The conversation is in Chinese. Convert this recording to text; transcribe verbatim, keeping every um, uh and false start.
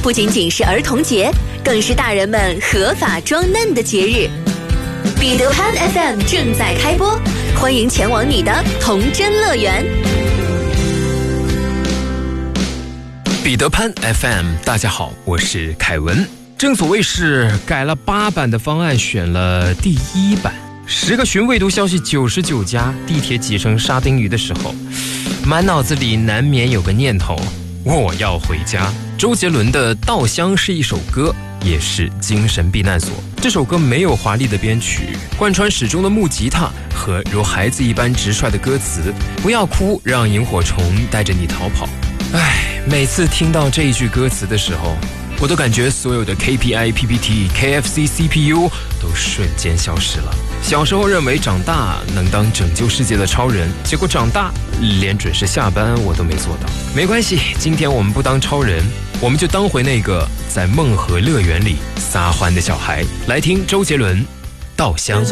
不仅仅是儿童节，更是大人们合法装嫩的节日。彼得潘 F M 正在开播，欢迎前往你的童真乐园。 彼得潘 F M， 大家好，我是凯文。正所谓是改了八版的方案，选了第一版。十个寻未读消息九十九加，地铁挤成沙丁鱼的时候，满脑子里难免有个念头：我要回家。周杰伦的《稻香》是一首歌，也是精神避难所。这首歌没有华丽的编曲，贯穿始终的木吉他和如孩子一般直率的歌词。不要哭，让萤火虫带着你逃跑。唉，每次听到这一句歌词的时候，我都感觉所有的 K P I、P P T、K F C、C P U 都瞬间消失了。小时候认为长大能当拯救世界的超人，结果长大连准时下班我都没做到。没关系，今天我们不当超人，我们就当回那个在梦和乐园里撒欢的小孩。来听周杰伦《稻香》。